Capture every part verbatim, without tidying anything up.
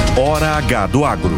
Hora H do Agro.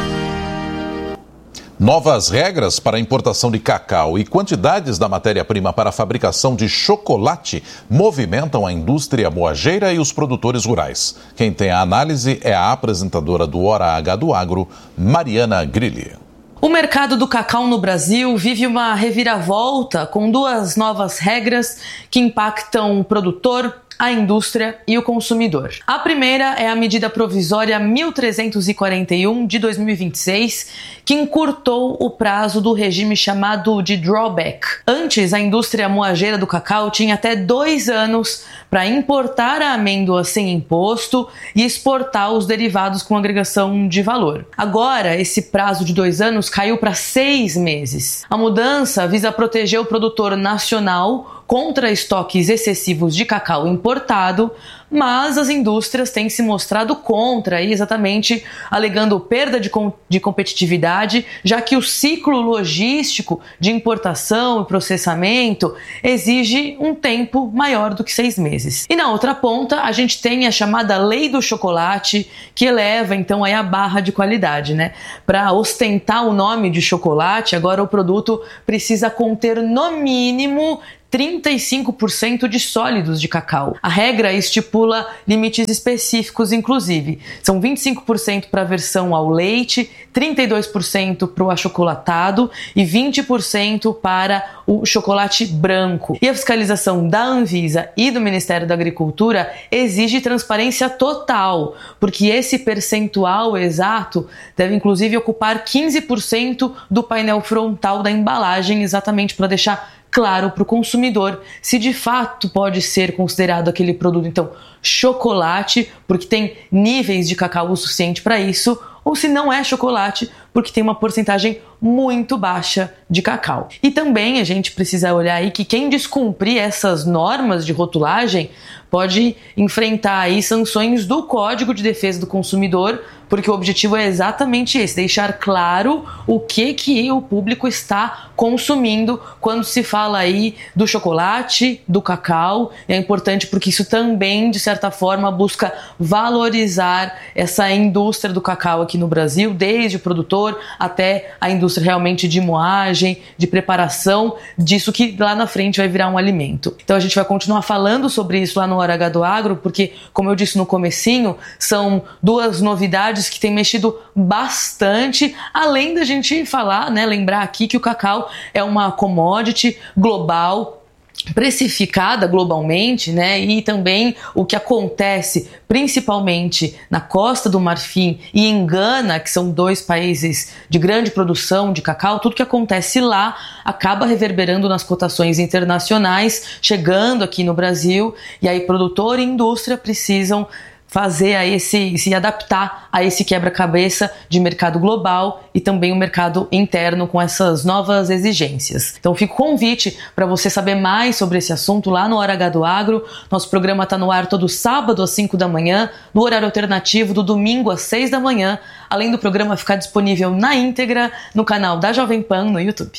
Novas regras para a importação de cacau e quantidades da matéria-prima para a fabricação de chocolate movimentam a indústria moageira e os produtores rurais. Quem tem a análise é a apresentadora do Hora H do Agro, Mariana Grilli. O mercado do cacau no Brasil vive uma reviravolta com duas novas regras que impactam o produtor, a indústria e o consumidor. A primeira é a medida provisória mil trezentos e quarenta e um de dois mil e vinte e seis, que encurtou o prazo do regime chamado de drawback. Antes, a indústria moageira do cacau tinha até dois anos para importar a amêndoa sem imposto e exportar os derivados com agregação de valor. Agora, esse prazo de dois anos caiu para seis meses. A mudança visa proteger o produtor nacional contra estoques excessivos de cacau importado, mas as indústrias têm se mostrado contra, exatamente alegando perda de, com, de competitividade, já que o ciclo logístico de importação e processamento exige um tempo maior do que seis meses. E na outra ponta, a gente tem a chamada Lei do Chocolate, que eleva então aí a barra de qualidade, né? Para ostentar o nome de chocolate, agora o produto precisa conter no mínimo trinta e cinco por cento de sólidos de cacau. A regra estipula limites específicos, inclusive. São vinte e cinco por cento para a versão ao leite, trinta e dois por cento para o achocolatado e vinte por cento para o chocolate branco. E a fiscalização da Anvisa e do Ministério da Agricultura exige transparência total, porque esse percentual exato deve inclusive ocupar quinze por cento do painel frontal da embalagem, exatamente para deixar claro para o consumidor se de fato pode ser considerado aquele produto, então, chocolate, porque tem níveis de cacau o suficiente para isso, ou se não é chocolate, porque tem uma porcentagem muito baixa de cacau. E também a gente precisa olhar aí que quem descumprir essas normas de rotulagem pode enfrentar aí sanções do Código de Defesa do Consumidor, porque o objetivo é exatamente esse, deixar claro o que, que o público está consumindo quando se fala aí do chocolate, do cacau. É importante porque isso também, de certa forma, busca valorizar essa indústria do cacau aqui no Brasil, desde o produtor até a indústria realmente de moagem, de preparação, disso que lá na frente vai virar um alimento. Então a gente vai continuar falando sobre isso lá no Hora H do Agro, porque, como eu disse no comecinho, são duas novidades que têm mexido bastante, além da gente falar, né, lembrar aqui que o cacau é uma commodity global, precificada globalmente, né? E também o que acontece principalmente na Costa do Marfim e em Gana, que são dois países de grande produção de cacau, tudo que acontece lá acaba reverberando nas cotações internacionais, chegando aqui no Brasil, e aí produtor e indústria precisam fazer a esse, se adaptar a esse quebra-cabeça de mercado global e também o mercado interno com essas novas exigências. Então fica o convite para você saber mais sobre esse assunto lá no Hora H do Agro. Nosso programa está no ar todo sábado às cinco da manhã, no horário alternativo do domingo às seis da manhã, além do programa ficar disponível na íntegra no canal da Jovem Pan no YouTube.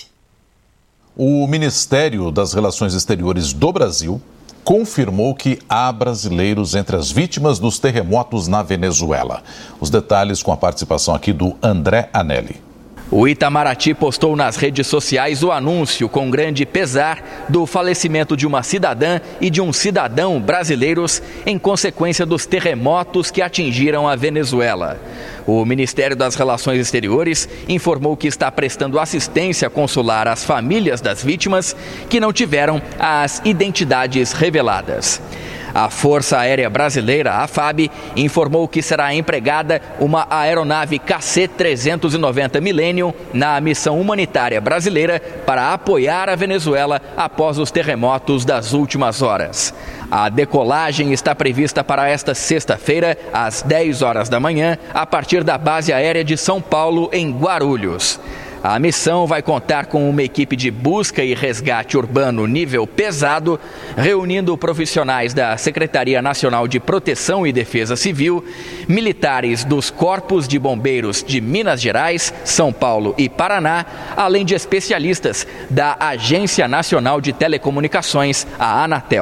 O Ministério das Relações Exteriores do Brasil confirmou que há brasileiros entre as vítimas dos terremotos na Venezuela. Os detalhes com a participação aqui do André Anelli. O Itamaraty postou nas redes sociais o anúncio com grande pesar do falecimento de uma cidadã e de um cidadão brasileiros em consequência dos terremotos que atingiram a Venezuela. O Ministério das Relações Exteriores informou que está prestando assistência consular às famílias das vítimas que não tiveram as identidades reveladas. A Força Aérea Brasileira, a FAB, informou que será empregada uma aeronave K C trezentos e noventa Millennium na missão humanitária brasileira para apoiar a Venezuela após os terremotos das últimas horas. A decolagem está prevista para esta sexta-feira, às dez horas da manhã, a partir da base aérea de São Paulo, em Guarulhos. A missão vai contar com uma equipe de busca e resgate urbano nível pesado, reunindo profissionais da Secretaria Nacional de Proteção e Defesa Civil, militares dos Corpos de Bombeiros de Minas Gerais, São Paulo e Paraná, além de especialistas da Agência Nacional de Telecomunicações, a Anatel.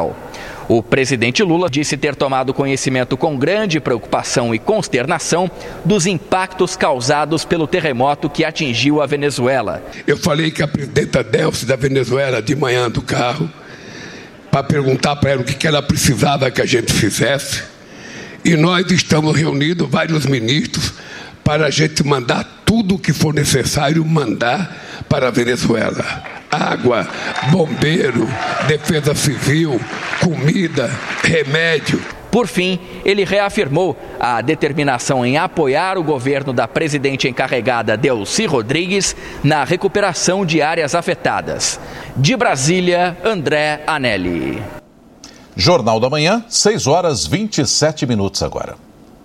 O presidente Lula disse ter tomado conhecimento com grande preocupação e consternação dos impactos causados pelo terremoto que atingiu a Venezuela. Eu falei que a presidenta Delcy da Venezuela de manhã do carro para perguntar para ela o que ela precisava que a gente fizesse. E nós estamos reunidos, vários ministros, para a gente mandar tudo o que for necessário mandar para a Venezuela. Água, bombeiro, defesa civil, comida, remédio. Por fim, ele reafirmou a determinação em apoiar o governo da presidente encarregada Delcy Rodrigues na recuperação de áreas afetadas. De Brasília, André Anelli. Jornal da Manhã, seis horas e vinte e sete minutos agora.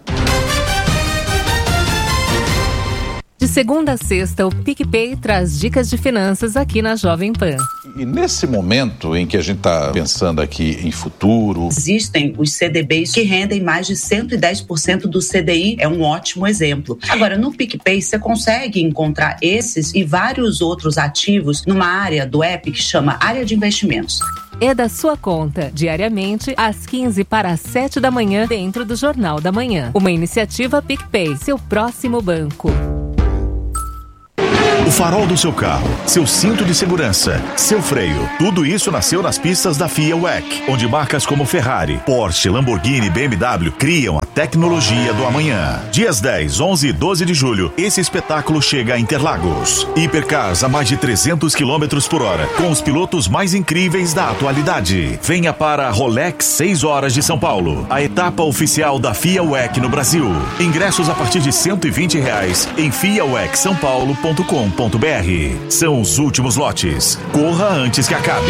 De segunda a sexta, o PicPay traz dicas de finanças aqui na Jovem Pan. E nesse momento em que a gente está pensando aqui em futuro... Existem os C D Bs que rendem mais de cento e dez por cento do C D I, é um ótimo exemplo. Agora, no PicPay, você consegue encontrar esses e vários outros ativos numa área do app que chama Área de Investimentos. É da sua conta, diariamente, às quinze para as sete da manhã, dentro do Jornal da Manhã. Uma iniciativa PicPay, seu próximo banco. O farol do seu carro, seu cinto de segurança, seu freio, tudo isso nasceu nas pistas da FIA W E C, onde marcas como Ferrari, Porsche, Lamborghini e B M W criam a tecnologia do amanhã. Dias dez, onze e doze de julho, esse espetáculo chega a Interlagos. Hipercars a mais de trezentos quilômetros por hora, com os pilotos mais incríveis da atualidade. Venha para a Rolex seis horas de São Paulo, a etapa oficial da FIA W E C no Brasil. Ingressos a partir de cento e vinte reais em fia w e c são paulo ponto com ponto b r. São os últimos lotes. Corra antes que acabe.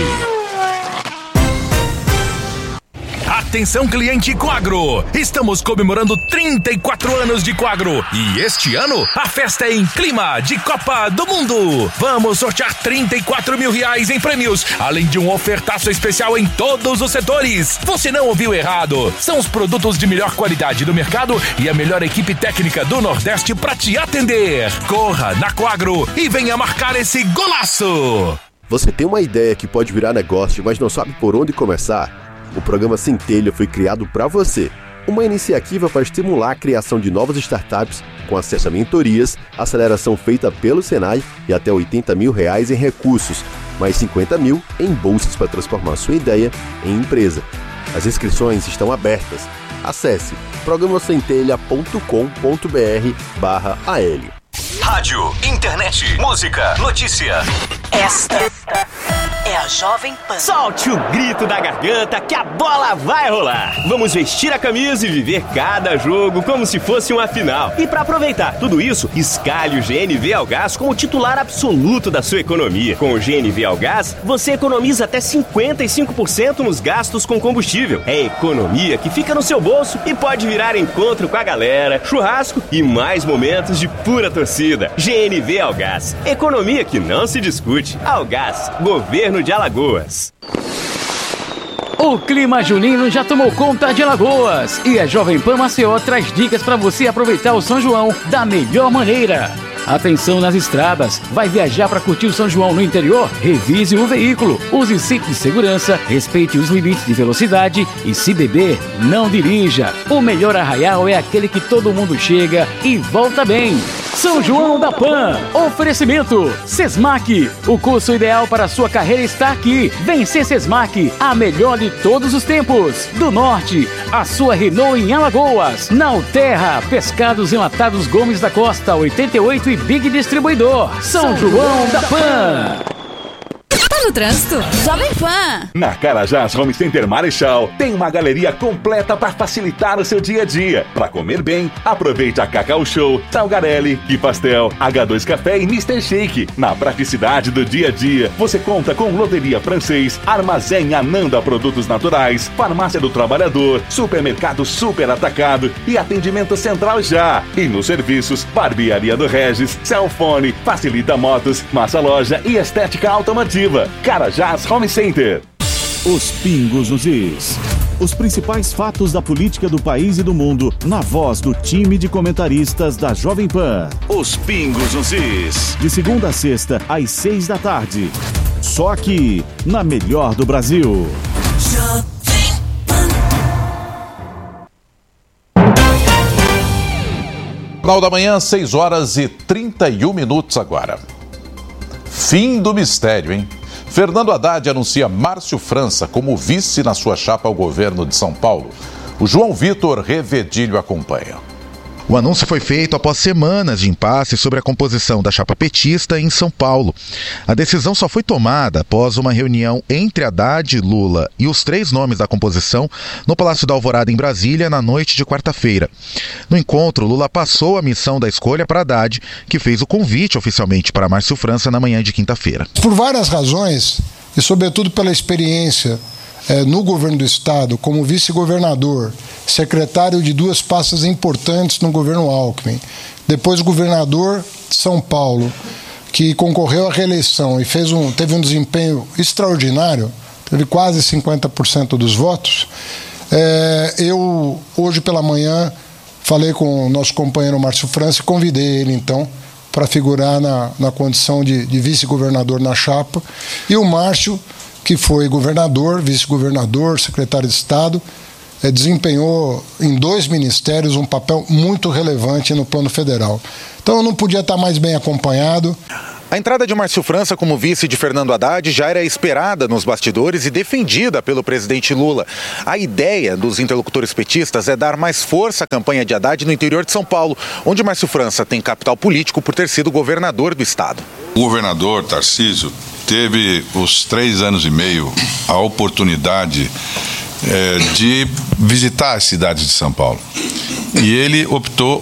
Atenção, cliente Coagro! Estamos comemorando trinta e quatro anos de Coagro e este ano a festa é em clima de Copa do Mundo. Vamos sortear trinta e quatro mil reais em prêmios, além de um ofertaço especial em todos os setores. Você não ouviu errado. São os produtos de melhor qualidade do mercado e a melhor equipe técnica do Nordeste para te atender. Corra na Coagro e venha marcar esse golaço! Você tem uma ideia que pode virar negócio, mas não sabe por onde começar? O programa Centelha foi criado para você. Uma iniciativa para estimular a criação de novas startups com acesso a mentorias, aceleração feita pelo Senai e até oitenta mil reais em recursos, mais cinquenta mil em bolsas para transformar sua ideia em empresa. As inscrições estão abertas. Acesse programa centelha ponto com ponto b r barra a l. Rádio, internet, música, notícia. Esta é a Jovem Pan. Solte o grito da garganta que a bola vai rolar. Vamos vestir a camisa e viver cada jogo como se fosse uma final. E para aproveitar tudo isso, escalhe o G N V Algás como titular absoluto da sua economia. Com o G N V Algás, você economiza até cinquenta e cinco por cento nos gastos com combustível. É economia que fica no seu bolso e pode virar encontro com a galera, churrasco e mais momentos de pura torcida. G N V Algás, economia que não se discute. Algás, Governo de Alagoas. O clima junino já tomou conta de Alagoas e a Jovem Pan Maceió traz dicas para você aproveitar o São João da melhor maneira. Atenção nas estradas, vai viajar para curtir o São João no interior? Revise o veículo, use cinto de segurança, respeite os limites de velocidade e se beber, não dirija. O melhor arraial é aquele que todo mundo chega e volta bem. São João da Pan, oferecimento Sesmac, o curso ideal para a sua carreira está aqui. Vem ser Sesmac, a melhor de todos os tempos. Do Norte, a sua Renault em Alagoas. Na Alterra, Pescados Enlatados Gomes da Costa, oitenta e oito e Big Distribuidor. São João da Pan. Tá no trânsito? Jovem Pan. Na Carajás Home Center Marechal tem uma galeria completa para facilitar o seu dia a dia. Para comer bem, aproveite a Cacau Show, Salgarelli, Que Pastel, H dois Café e mister Shake. Na praticidade do dia a dia, você conta com Loteria Francês, Armazém Ananda Produtos Naturais, Farmácia do Trabalhador, Supermercado Super Atacado e Atendimento Central Já. E nos serviços, Barbearia do Regis, Cellfone, Facilita Motos, Massa Loja e Estética Automotiva. Carajás Home Center. Os pingos nos is. Os principais fatos da política do país e do mundo na voz do time de comentaristas da Jovem Pan. Os pingos nos is. De segunda a sexta, às seis da tarde. Só aqui, na melhor do Brasil. Jovem Jornal da Manhã, seis horas e trinta e um minutos agora. Fim do mistério, hein? Fernando Haddad anuncia Márcio França como vice na sua chapa ao governo de São Paulo. O João Vitor Revedilho acompanha. O anúncio foi feito após semanas de impasse sobre a composição da chapa petista em São Paulo. A decisão só foi tomada após uma reunião entre Haddad, Lula e os três nomes da composição no Palácio da Alvorada, em Brasília, na noite de quarta-feira. No encontro, Lula passou a missão da escolha para Haddad, que fez o convite oficialmente para Márcio França na manhã de quinta-feira. Por várias razões, e sobretudo pela experiência É, no governo do estado, como vice-governador, secretário de duas pastas importantes no governo Alckmin, depois governador de São Paulo, que concorreu à reeleição e fez um, teve um desempenho extraordinário, teve quase cinquenta por cento dos votos. É, eu, hoje pela manhã, falei com o nosso companheiro Márcio França e convidei ele, então, para figurar na, na condição de, de vice-governador na chapa. E o Márcio, que foi governador, vice-governador, secretário de Estado, eh, desempenhou em dois ministérios um papel muito relevante no plano federal. Então eu não podia estar mais bem acompanhado. A entrada de Márcio França como vice de Fernando Haddad já era esperada nos bastidores e defendida pelo presidente Lula. A ideia dos interlocutores petistas é dar mais força à campanha de Haddad no interior de São Paulo, onde Márcio França tem capital político por ter sido governador do estado. O governador Tarcísio teve os três anos e meio a oportunidade é, de visitar as cidades de São Paulo. E ele optou